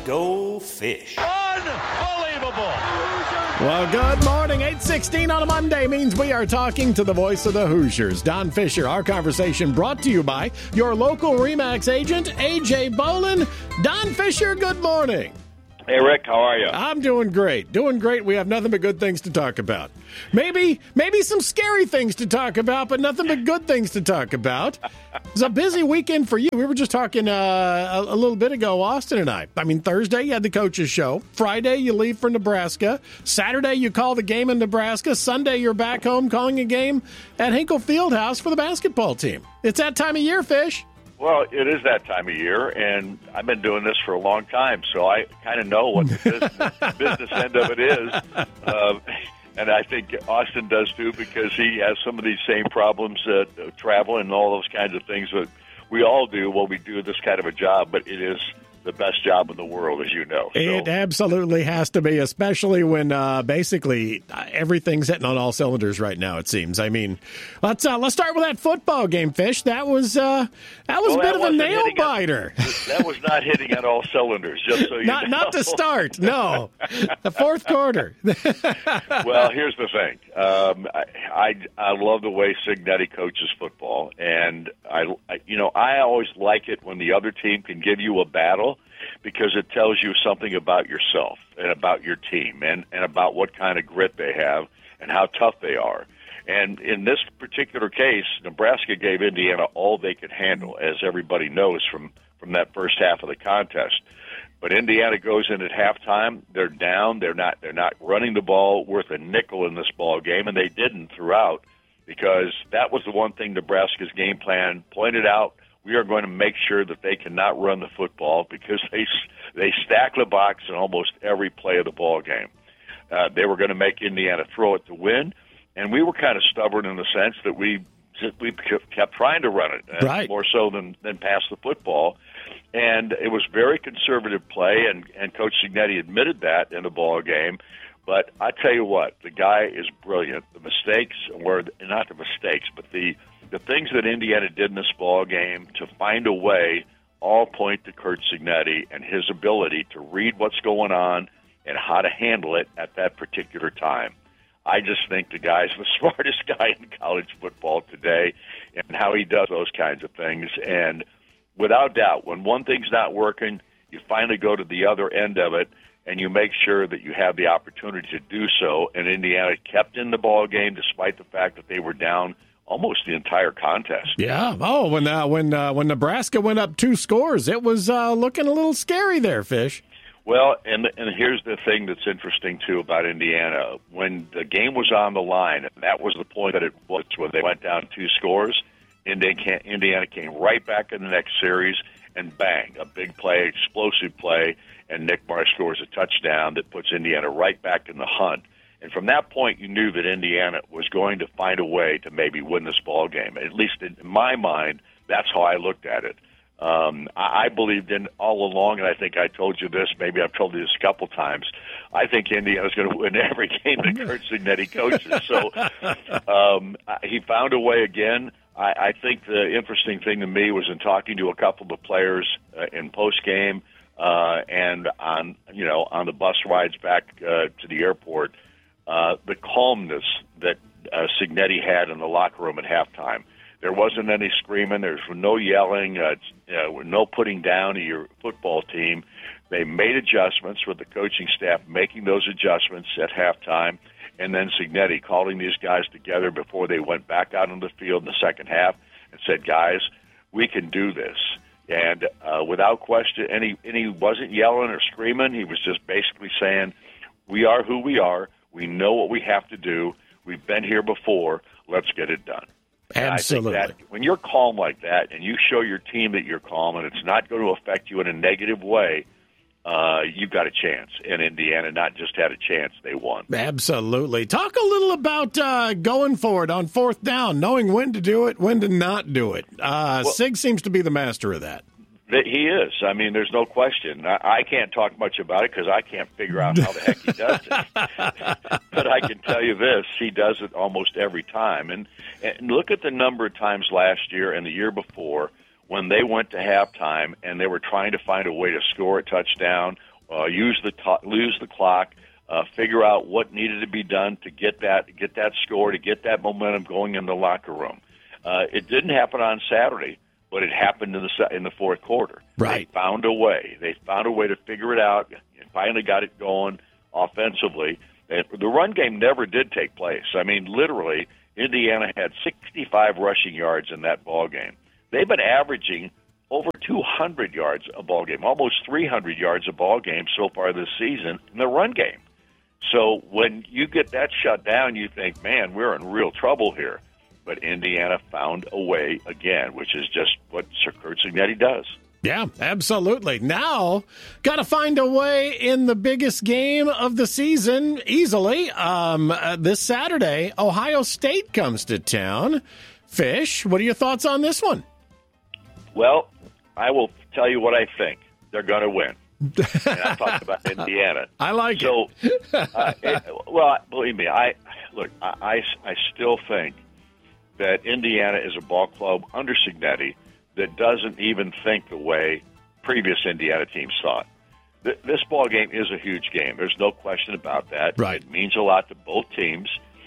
Go Fish. Unbelievable. Well, good morning. 8:16 on a Monday means we are talking to the voice of the Hoosiers, Don Fisher. Our conversation brought to you by your local RE/MAX agent, A.J. Bolin. Don Fisher, good morning. Hey, Rick, how are you? I'm doing great. Doing great. We have nothing but good things to talk about. Maybe some scary things to talk about, but nothing but good things to talk about. It's a busy weekend for you. We were just talking a little bit ago, Austin and I. I mean, Thursday, you had the coaches show. Friday, you leave for Nebraska. Saturday, you call the game in Nebraska. Sunday, you're back home calling a game at Hinkle Fieldhouse for the basketball team. It's that time of year, Fish. Well, it is that time of year, and I've been doing this for a long time, so I kind of know what the business end of it is. And I think Austin does, too, because he has some of these same problems, travel and all those kinds of things that we all do when we do this kind of a job, but it is the best job in the world, as you know. So. It absolutely has to be, especially when basically everything's hitting on all cylinders right now, it seems. I mean, let's start with that football game, Fish. That was a bit of a nail-biter. That was not hitting on all cylinders, just so you know. Not to start, no. The fourth quarter. Well, here's the thing. I love the way Cignetti coaches football, and I always like it when the other team can give you a battle, because it tells you something about yourself and about your team and about what kind of grit they have and how tough they are. And in this particular case, Nebraska gave Indiana all they could handle, as everybody knows from that first half of the contest. But Indiana goes in at halftime. They're down. They're not running the ball worth a nickel in this ball game, and they didn't throughout, because that was the one thing Nebraska's game plan pointed out. We are going to make sure that they cannot run the football, because they stack the box in almost every play of the ball game. They were going to make Indiana throw it to win, and we were kind of stubborn in the sense that we kept trying to run it, right, more so than pass the football. And it was very conservative play, and Coach Cignetti admitted that in the ball game. But I tell you what, the guy is brilliant. The mistakes, or not the mistakes, but the things that Indiana did in this ball game to find a way all point to Curt Cignetti and his ability to read what's going on and how to handle it at that particular time. I just think the guy's the smartest guy in college football today, and how he does those kinds of things. And without doubt, when one thing's not working, you finally go to the other end of it, and you make sure that you have the opportunity to do so. And Indiana kept in the ball game despite the fact that they were down almost the entire contest. Yeah. Oh, when Nebraska went up 2 scores, it was looking a little scary there, Fish. Well, and here's the thing that's interesting, too, about Indiana. When the game was on the line, and that was the point that it was when they went down 2 scores, Indiana came right back in the next series, and bang, a big play, explosive play, and Nick Marsh scores a touchdown that puts Indiana right back in the hunt. And from that point, you knew that Indiana was going to find a way to maybe win this ball game. At least in my mind, that's how I looked at it. I believed in all along, and I think I told you this, maybe I've told you this a couple times, I think Indiana's going to win every game that Curt Cignetti coaches. So he found a way again. I think the interesting thing to me was in talking to a couple of the players in postgame and on the bus rides back to the airport, the calmness that Cignetti had in the locker room at halftime. There wasn't any screaming. There was no yelling, no putting down of your football team. They made adjustments with the coaching staff, making those adjustments at halftime, and then Cignetti calling these guys together before they went back out on the field in the second half and said, guys, we can do this. And without question, and he wasn't yelling or screaming. He was just basically saying, we are who we are. We know what we have to do. We've been here before. Let's get it done. Absolutely. I think that when you're calm like that and you show your team that you're calm and it's not going to affect you in a negative way, you've got a chance. And Indiana not just had a chance, they won. Absolutely. Talk a little about going forward on 4th down, knowing when to do it, when to not do it. Sig seems to be the master of that. He is. I mean, there's no question. I can't talk much about it because I can't figure out how the heck he does it. But I can tell you this, he does it almost every time. And look at the number of times last year and the year before when they went to halftime and they were trying to find a way to score a touchdown use the clock, figure out what needed to be done to get that score, to get that momentum going in the locker room. It didn't happen on Saturday, but it happened in the fourth quarter. Right. They found a way. They found a way to figure it out and finally got it going offensively. The run game never did take place. I mean, literally, Indiana had 65 rushing yards in that ball game. They've been averaging over 200 yards a ball game, almost 300 yards a ball game so far this season in the run game. So when you get that shut down, you think, man, we're in real trouble here. But Indiana found a way again, which is just what Sir Curt Cignetti does. Yeah, absolutely. Now, got to find a way in the biggest game of the season easily. This Saturday, Ohio State comes to town. Fish, what are your thoughts on this one? Well, I will tell you what I think. They're going to win. And I'm talking about Indiana. I like it. Well, believe me, I still think that Indiana is a ball club under Cignetti that doesn't even think the way previous Indiana teams thought. This ball game is a huge game. There's no question about that. Right. It means a lot to both teams.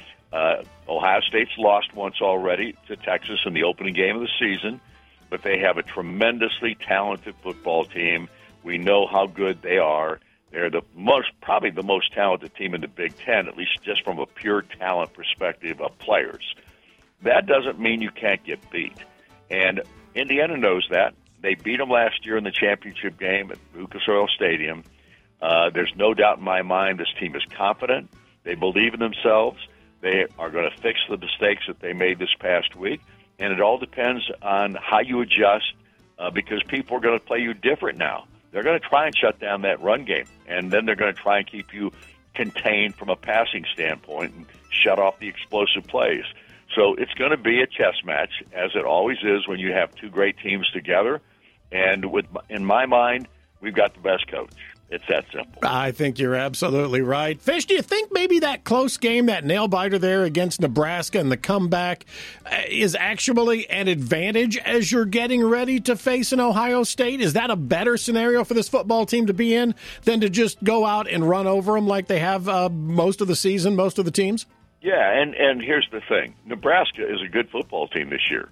Ohio State's lost once already to Texas in the opening game of the season, but they have a tremendously talented football team. We know how good they are. They're probably the most talented team in the Big Ten, at least just from a pure talent perspective of players. That doesn't mean you can't get beat. And Indiana knows that. They beat them last year in the championship game at Lucas Oil Stadium. There's no doubt in my mind this team is confident. They believe in themselves. They are going to fix the mistakes that they made this past week. And it all depends on how you adjust because people are going to play you different now. They're going to try and shut down that run game, and then they're going to try and keep you contained from a passing standpoint and shut off the explosive plays. So it's going to be a chess match, as it always is when you have two great teams together. And in my mind, we've got the best coach. It's that simple. I think you're absolutely right. Fish, do you think maybe that close game, that nail-biter there against Nebraska and the comeback is actually an advantage as you're getting ready to face an Ohio State? Is that a better scenario for this football team to be in than to just go out and run over them like they have most of the season, most of the teams? Yeah, and here's the thing. Nebraska is a good football team this year.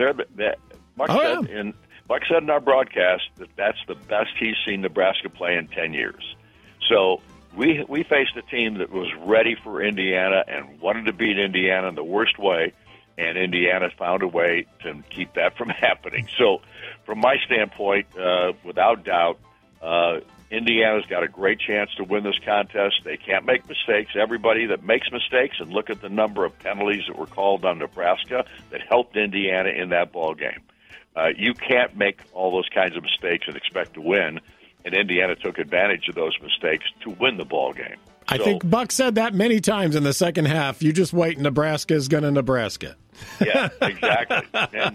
Buck said in our broadcast that that's the best he's seen Nebraska play in 10 years. So we faced a team that was ready for Indiana and wanted to beat Indiana in the worst way, and Indiana found a way to keep that from happening. So from my standpoint, without doubt, Indiana's got a great chance to win this contest. They can't make mistakes. Everybody that makes mistakes, and look at the number of penalties that were called on Nebraska that helped Indiana in that ball game. You can't make all those kinds of mistakes and expect to win, and Indiana took advantage of those mistakes to win the ball game. I think Buck said that many times in the second half. You just wait, Nebraska is going to Nebraska. Yeah, exactly.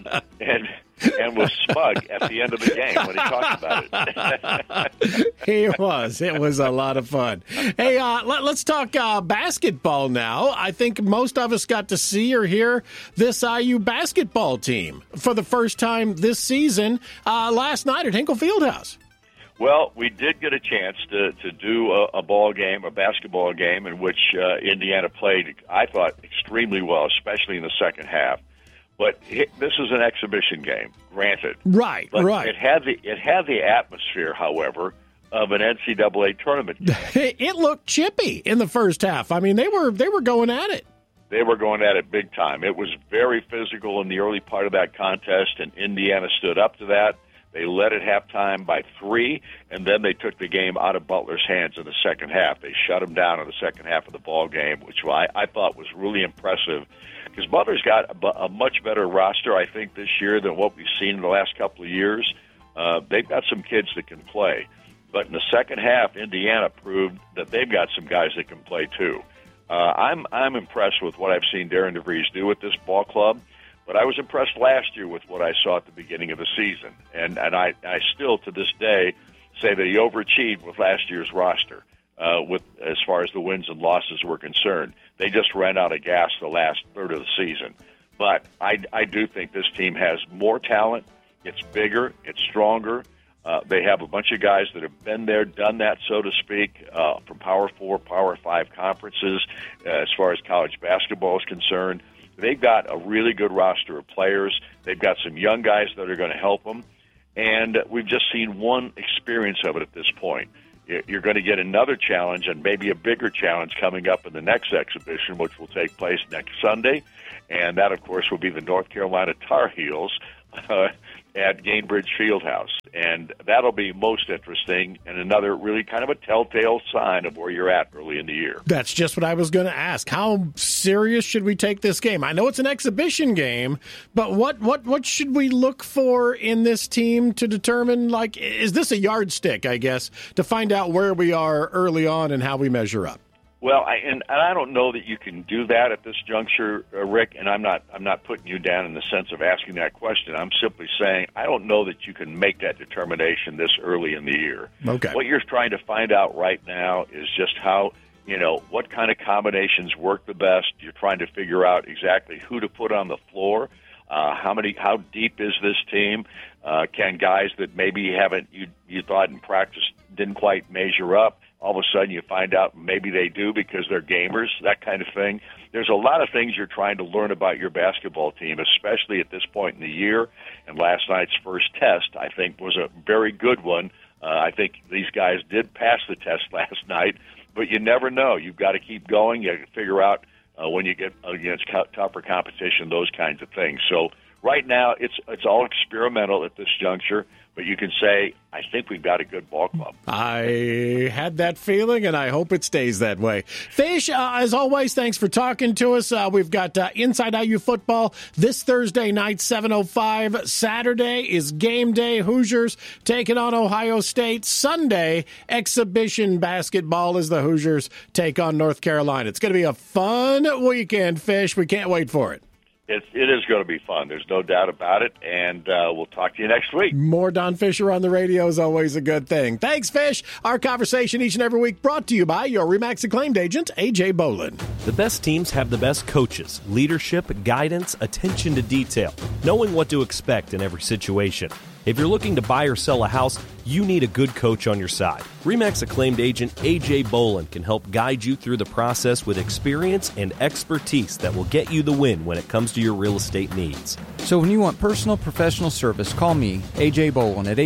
And was smug at the end of the game when he talked about it. He was. It was a lot of fun. Hey, let's talk basketball now. I think most of us got to see or hear this IU basketball team for the first time this season last night at Hinkle Fieldhouse. Well, we did get a chance to do a ball game, a basketball game, in which Indiana played, I thought, extremely well, especially in the second half. But this is an exhibition game, granted. Right, but right. It had the atmosphere, however, of an NCAA tournament game. It looked chippy in the first half. I mean, they were going at it. They were going at it big time. It was very physical in the early part of that contest, and Indiana stood up to that. They led at halftime by 3, and then they took the game out of Butler's hands in the second half. They shut him down in the second half of the ball game, which I thought was really impressive because Butler's got a much better roster, I think, this year than what we've seen in the last couple of years. They've got some kids that can play. But in the second half, Indiana proved that they've got some guys that can play, too. I'm impressed with what I've seen Darren DeVries do with this ball club. But I was impressed last year with what I saw at the beginning of the season. And I still, to this day, say that he overachieved with last year's roster as far as the wins and losses were concerned. They just ran out of gas the last third of the season. But I do think this team has more talent. It's bigger. It's stronger. They have a bunch of guys that have been there, done that, so to speak, from Power 4, Power 5 conferences as far as college basketball is concerned. They've got a really good roster of players. They've got some young guys that are going to help them. And we've just seen one experience of it at this point. You're going to get another challenge and maybe a bigger challenge coming up in the next exhibition, which will take place next Sunday. And that, of course, will be the North Carolina Tar Heels at Gainbridge Fieldhouse. And that'll be most interesting and another really kind of a telltale sign of where you're at early in the year. That's just what I was going to ask. How serious should we take this game? I know it's an exhibition game, but what should we look for in this team to determine, like, is this a yardstick, I guess, to find out where we are early on and how we measure up? Well, I don't know that you can do that at this juncture, Rick. And I'm not putting you down in the sense of asking that question. I'm simply saying I don't know that you can make that determination this early in the year. Okay. What you're trying to find out right now is just how, what kind of combinations work the best. You're trying to figure out exactly who to put on the floor. How deep is this team? Can guys that maybe you thought in practice didn't quite measure up, all of a sudden you find out maybe they do because they're gamers, that kind of thing. There's a lot of things you're trying to learn about your basketball team, especially at this point in the year. And last night's first test, I think, was a very good one. I think these guys did pass the test last night, but you never know. You've got to keep going. You got to figure out when you get against tougher competition, those kinds of things. So right now, it's all experimental at this juncture, but you can say, I think we've got a good ball club. I had that feeling, and I hope it stays that way. Fish, as always, thanks for talking to us. We've got Inside IU football this Thursday night, 7:05. Saturday is game day. Hoosiers taking on Ohio State. Sunday, exhibition basketball as the Hoosiers take on North Carolina. It's going to be a fun weekend, Fish. We can't wait for it. It is going to be fun. There's no doubt about it, and we'll talk to you next week. More Don Fisher on the radio is always a good thing. Thanks, Fish. Our conversation each and every week brought to you by your RE/MAX acclaimed agent, A.J. Boland. The best teams have the best coaches, leadership, guidance, attention to detail, knowing what to expect in every situation. If you're looking to buy or sell a house, you need a good coach on your side. RE/MAX acclaimed agent A.J. Boland can help guide you through the process with experience and expertise that will get you the win when it comes to your real estate needs. So when you want personal professional service, call me, A.J. Boland, at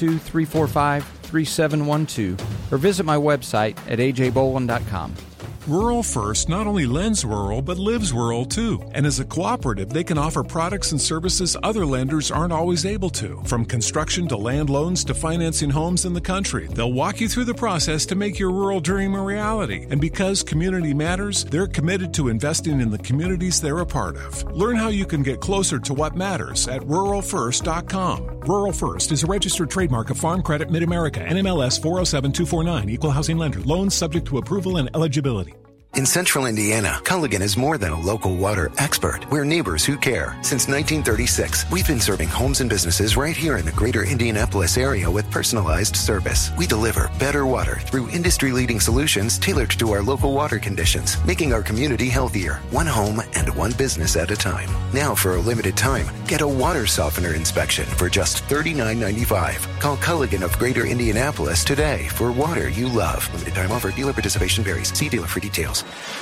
812-345-3712 or visit my website at ajboland.com. Rural First not only lends rural, but lives rural too. And as a cooperative, they can offer products and services other lenders aren't always able to. From construction to land loans to financing homes in the country, they'll walk you through the process to make your rural dream a reality. And because community matters, they're committed to investing in the communities they're a part of. Learn how you can get closer to what matters at ruralfirst.com. Rural First is a registered trademark of Farm Credit Mid-America, NMLS 407249, Equal Housing Lender. Loans subject to approval and eligibility. In Central Indiana, Culligan is more than a local water expert. We're neighbors who care. Since 1936, we've been serving homes and businesses right here in the greater Indianapolis area with personalized service. We deliver better water through industry-leading solutions tailored to our local water conditions, making our community healthier, one home and one business at a time. Now, for a limited time, get a water softener inspection for just $39.95. Call Culligan of Greater Indianapolis today for water you love. Limited time offer. Dealer participation varies. See dealer for details.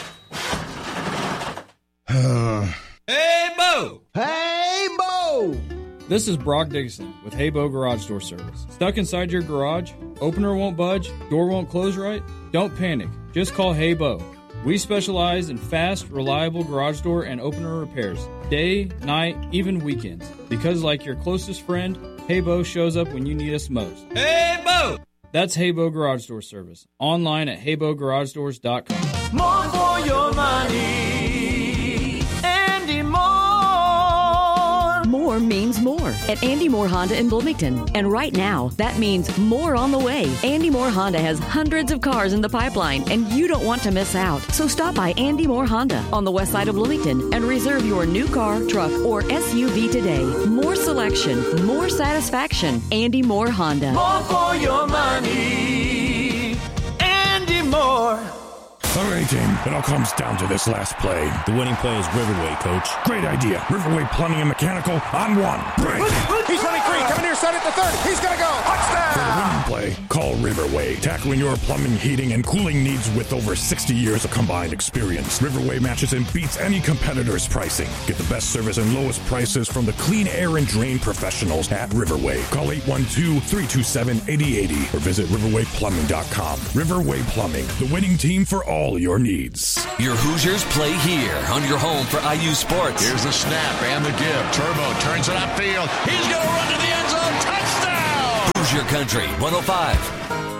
Hey, Bo! Hey, Bo! This is Brock Dixon with Hey Bo Garage Door Service. Stuck inside your garage? Opener won't budge? Door won't close right? Don't panic. Just call Hey Bo. We specialize in fast, reliable garage door and opener repairs. Day, night, even weekends. Because like your closest friend, Hey Bo shows up when you need us most. Hey, Bo! That's Hey Bo Garage Door Service. Online at heybogaragedoors.com. More for your money, Andy Moore. More means more at Andy Moore Honda in Bloomington. And right now, that means more on the way. Andy Moore Honda has hundreds of cars in the pipeline, and you don't want to miss out. So stop by Andy Moore Honda on the west side of Bloomington and reserve your new car, truck, or SUV today. More selection, more satisfaction. Andy Moore Honda. More for your money, Andy Moore. All right, team. It all comes down to this last play. The winning play is Riverway, Coach. Great idea. Riverway Plumbing and Mechanical on one. Break. He's running free. Coming near side at the 30. He's going to go. Touchdown. For the winning play, call Riverway. Tackling your plumbing, heating, and cooling needs with over 60 years of combined experience. Riverway matches and beats any competitor's pricing. Get the best service and lowest prices from the clean air and drain professionals at Riverway. Call 812-327-8080 or visit riverwayplumbing.com. Riverway Plumbing, the winning team for all your needs. Your Hoosiers play here on your home for IU Sports. Here's the snap and the give. Turbo turns it upfield. He's going to run to the end zone. Touchdown! Hoosier Country 105.